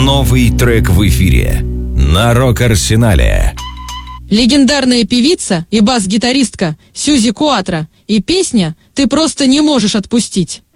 Новый трек в эфире на Рок-Арсенале. Легендарная певица и бас-гитаристка Сьюзи Куатро и песня «Ты просто не можешь отпустить».